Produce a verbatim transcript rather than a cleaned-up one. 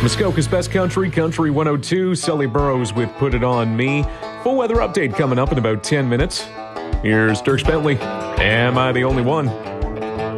Muskoka's Best Country, Country one oh two. Sully Burrows with Put It On Me. Full weather update coming up in about ten minutes. Here's Dirk Bentley. Am I the Only One?